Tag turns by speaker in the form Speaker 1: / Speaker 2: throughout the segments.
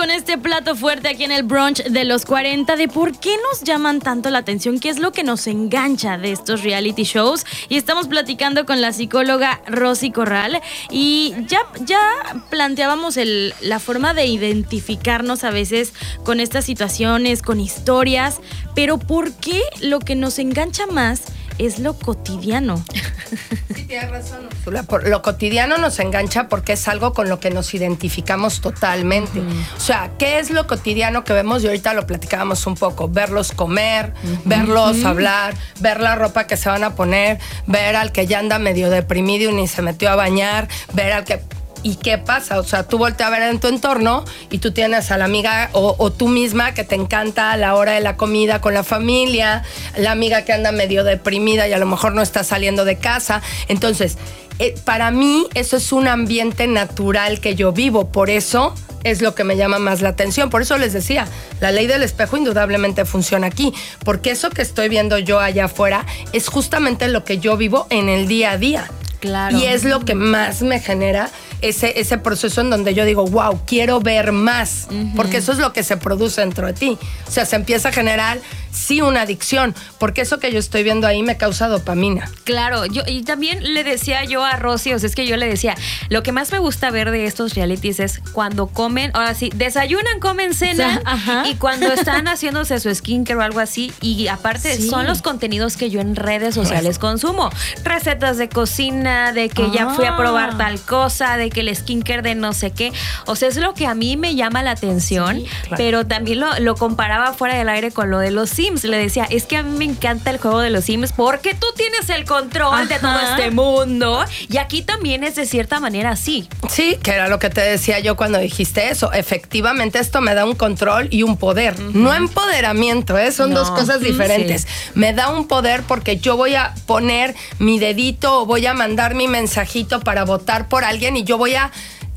Speaker 1: con este plato fuerte aquí en el brunch de los 40 de por qué nos llaman tanto la atención, qué es lo que nos engancha de estos reality shows. Y estamos platicando con la psicóloga Rosy Corral y ya planteábamos la forma de identificarnos a veces con estas situaciones, con historias, pero ¿por qué lo que nos engancha más es lo cotidiano?
Speaker 2: Sí, tienes razón, Úrsula. Lo cotidiano nos engancha porque es algo con lo que nos identificamos totalmente. O sea, ¿qué es lo cotidiano que vemos? Y ahorita lo platicábamos un poco. Verlos comer, verlos hablar, ver la ropa que se van a poner, ver al que ya anda medio deprimido y ni se metió a bañar, ver al que... ¿Y qué pasa? O sea, tú volteas a ver en tu entorno y tú tienes a la amiga o tú misma que te encanta a la hora de la comida con la familia, la amiga que anda medio deprimida y a lo mejor no está saliendo de casa. Entonces, para mí eso es un ambiente natural que yo vivo. Por eso es lo que me llama más la atención. Por eso les decía, la ley del espejo indudablemente funciona aquí. Porque eso que estoy viendo yo allá afuera es justamente lo que yo vivo en el día a día.
Speaker 1: Claro.
Speaker 2: Y es lo que más me genera ese proceso en donde yo digo, wow, quiero ver más, porque eso es lo que se produce dentro de ti. O sea, se empieza a generar, sí, una adicción, porque eso que yo estoy viendo ahí me causa dopamina.
Speaker 3: Claro, y también le decía yo a Rosy, o sea, es que yo le decía, lo que más me gusta ver de estos realities es cuando comen, ahora sí, desayunan, comen, cenan, y cuando están haciéndose su skincare o algo así, y aparte son los contenidos que yo en redes sociales consumo. Recetas de cocina, de que ya fui a probar tal cosa, de que el skincare de no sé qué. O sea, es lo que a mí me llama la atención, sí, claro. Pero también lo comparaba fuera del aire con lo de los Sims. Le decía, es que a mí me encanta el juego de los Sims porque tú tienes el control de todo este mundo. Y aquí también es de cierta manera así.
Speaker 2: Sí, que era lo que te decía yo cuando dijiste eso. Efectivamente, esto me da un control y un poder. No empoderamiento, son dos cosas diferentes. Sí. Me da un poder porque yo voy a poner mi dedito o voy a mandar mi mensajito para votar por alguien y yo voy a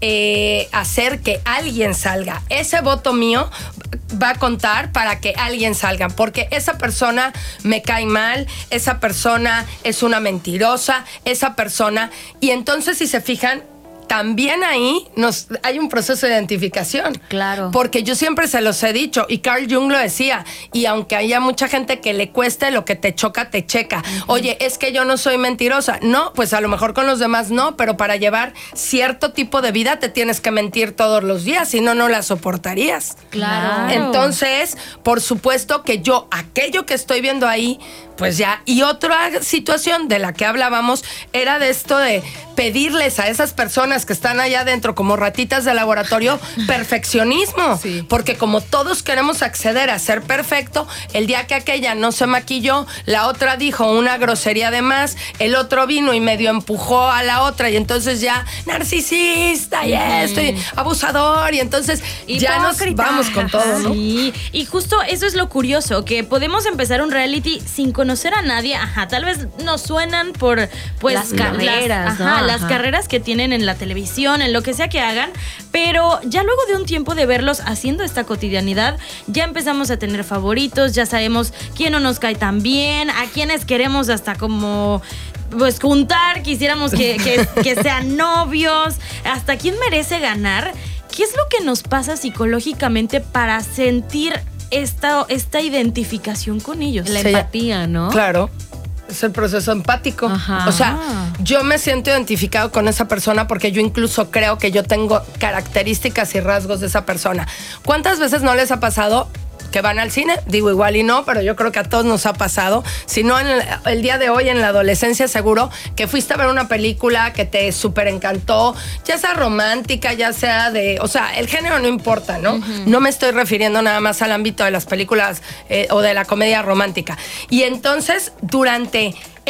Speaker 2: hacer que alguien salga. Ese voto mío va a contar para que alguien salga, porque esa persona me cae mal, esa persona es una mentirosa, esa persona... Y entonces, si se fijan, también ahí hay un proceso de identificación.
Speaker 3: Claro.
Speaker 2: Porque yo siempre se los he dicho, y Carl Jung lo decía, y aunque haya mucha gente que le cueste, lo que te choca, te checa. Oye, es que yo no soy mentirosa. No, pues a lo mejor con los demás no, pero para llevar cierto tipo de vida te tienes que mentir todos los días, si no, no la soportarías.
Speaker 3: Claro.
Speaker 2: Entonces, por supuesto que yo, aquello que estoy viendo ahí, pues ya. Y otra situación de la que hablábamos era de esto de pedirles a esas personas que están allá adentro como ratitas de laboratorio perfeccionismo. Sí. Porque como todos queremos acceder a ser perfecto, el día que aquella no se maquilló, la otra dijo una grosería de más, el otro vino y medio empujó a la otra y entonces ya narcisista y esto y abusador y entonces ya nos vamos con todo, ¿no?
Speaker 1: Sí, y justo eso es lo curioso, que podemos empezar un reality sin conocer a nadie, tal vez nos suenan por pues
Speaker 3: las carreras,
Speaker 1: las carreras que tienen en la televisión, en lo que sea que hagan, pero ya luego de un tiempo de verlos haciendo esta cotidianidad, ya empezamos a tener favoritos, ya sabemos quién no nos cae tan bien, a quienes queremos hasta como pues juntar, quisiéramos que sean novios, hasta quién merece ganar. ¿Qué es lo que nos pasa psicológicamente para sentir esta identificación con ellos?
Speaker 3: La empatía, ¿no?
Speaker 2: Claro. Es el proceso empático. O sea, yo me siento identificado con esa persona porque yo incluso creo que yo tengo características y rasgos de esa persona. ¿Cuántas veces no les ha pasado que van al cine? Digo, igual y no, pero yo creo que a todos nos ha pasado. Si no, el día de hoy, en la adolescencia, seguro que fuiste a ver una película que te súper encantó, ya sea romántica, ya sea de... O sea, el género no importa, ¿no? No me estoy refiriendo nada más al ámbito de las películas o de la comedia romántica. Y entonces, durante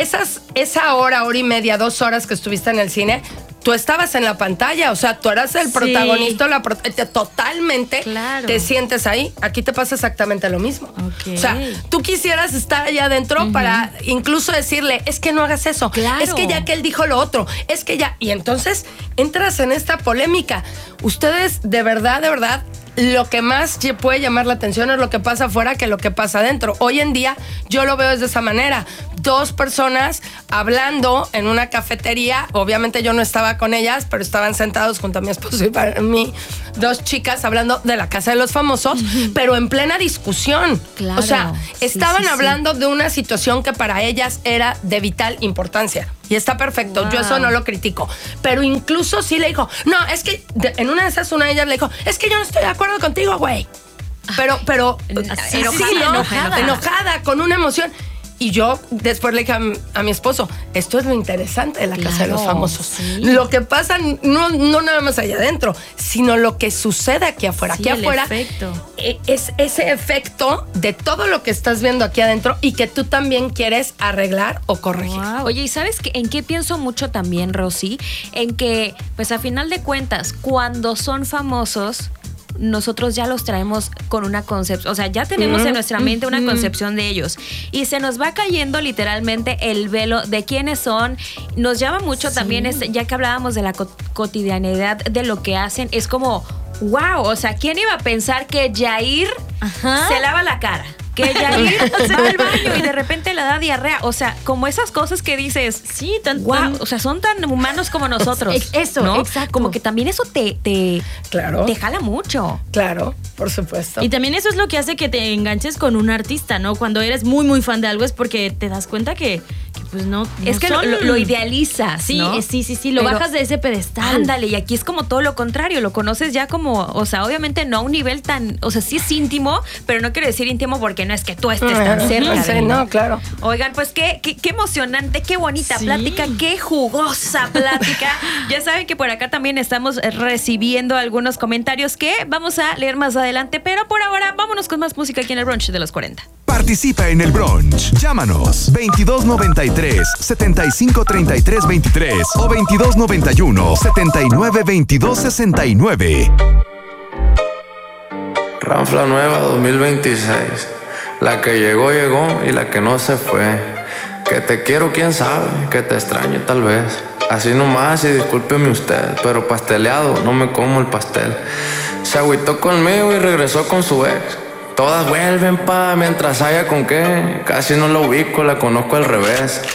Speaker 2: esa hora y media, 2 horas que estuviste en el cine, tú estabas en la pantalla, o sea, tú eras el protagonista, totalmente te sientes ahí. Aquí te pasa exactamente lo mismo. O sea, tú quisieras estar allá adentro para incluso decirle, es que no hagas eso, es que ya que él dijo lo otro, es que ya... Y entonces entras en esta polémica. Ustedes de verdad lo que más puede llamar la atención es lo que pasa afuera que lo que pasa adentro. Hoy en día yo lo veo de esa manera. 2 personas hablando en una cafetería. Obviamente yo no estaba con ellas, pero estaban sentados junto a mi esposo y para mí 2 chicas hablando de la Casa de los Famosos, pero en plena discusión.
Speaker 3: Claro.
Speaker 2: O sea, estaban hablando de una situación que para ellas era de vital importancia. Y está perfecto, yo eso no lo critico. Pero incluso sí le dijo, no, es que en una de esas, una de ellas le dijo, es que yo no estoy de acuerdo contigo, güey. Pero enojada, con una emoción. Y yo después le dije a mi esposo, esto es lo interesante de la Casa de los Famosos. Sí. Lo que pasa no nada más allá adentro, sino lo que sucede aquí afuera.
Speaker 1: Sí,
Speaker 2: aquí afuera es ese efecto de todo lo que estás viendo aquí adentro y que tú también quieres arreglar o corregir.
Speaker 3: Wow. Oye, ¿y sabes en qué pienso mucho también, Rosy? En que, pues a final de cuentas, cuando son famosos, nosotros ya los traemos con una concepción, o sea, ya tenemos en nuestra mente una concepción de ellos y se nos va cayendo literalmente el velo de quiénes son. Nos llama mucho también, ya que hablábamos de la cotidianidad de lo que hacen, es como, wow, o sea, ¿quién iba a pensar que Jair se lava la cara? Que Jair va al baño y de repente le da diarrea. O sea, como esas cosas que dices,
Speaker 1: sí,
Speaker 3: o sea, son tan humanos como nosotros.
Speaker 1: Eso,
Speaker 3: ¿no?
Speaker 1: exacto.
Speaker 3: Como que también eso te jala mucho.
Speaker 2: Claro, por supuesto.
Speaker 1: Y también eso es lo que hace que te enganches con un artista, ¿no? Cuando eres muy, muy fan de algo es porque te das cuenta que pues no
Speaker 3: es que lo idealizas,
Speaker 1: sí,
Speaker 3: ¿no?
Speaker 1: Sí, lo bajas de ese pedestal.
Speaker 3: Ándale, y aquí es como todo lo contrario, lo conoces ya como, o sea, obviamente no a un nivel tan, o sea, sí es íntimo, pero no quiere decir íntimo porque no es que tú estés tan cerca.
Speaker 2: Sí, no, claro.
Speaker 3: Oigan, pues qué emocionante, qué bonita plática, qué jugosa plática. Ya saben que por acá también estamos recibiendo algunos comentarios que vamos a leer más adelante, pero por ahora vámonos con más música aquí en el Brunch de los 40.
Speaker 4: Participa en el Brunch. Llámanos 2293 7533 23 o 2291 79 22 69.
Speaker 5: Ranfla nueva 2026. La que llegó y la que no se fue. Que te quiero, quién sabe, que te extraño tal vez. Así nomás y discúlpeme usted, pero pasteleado no me como el pastel. Se agüitó conmigo y regresó con su ex. Todas vuelven mientras haya con qué. Casi no la ubico, la conozco al revés.